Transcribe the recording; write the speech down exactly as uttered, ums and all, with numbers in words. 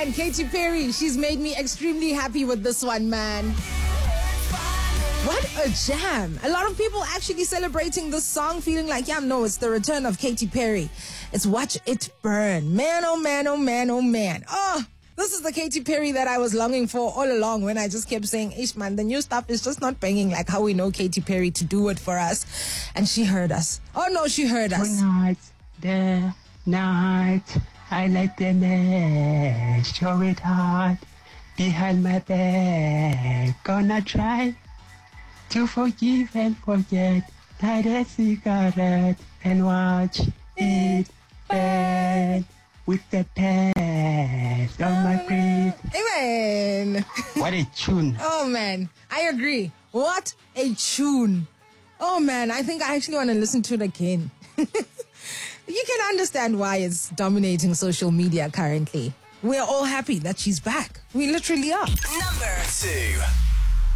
man, Katy Perry. She's made me extremely happy with this one, man. What a jam. A lot of people actually celebrating this song, feeling like, yeah, no, it's the return of Katy Perry. It's Watch It Burn. Man, oh man, oh man, oh man. Oh, this is the Katy Perry that I was longing for all along when I just kept saying, ish man, the new stuff is just not banging like how we know Katy Perry to do it for us. And she heard us. Oh no, she heard us. Tonight, the night, I like the man, show it hard, behind my back, gonna try to forgive and forget, light a cigarette and watch it burn with the past on my breath. Amen. What a tune. Oh man, I agree. What a tune. Oh man, I think I actually want to listen to it again. You can understand why it's dominating social media currently. We're all happy that she's back. We literally are. Number two.